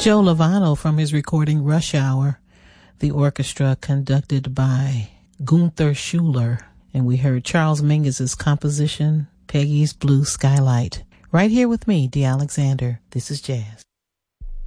Joe Lovano from his recording Rush Hour, the orchestra conducted by Gunther Schuller, and we heard Charles Mingus's composition, Peggy's Blue Skylight. Right here with me, Dee Alexander. This is Jazz.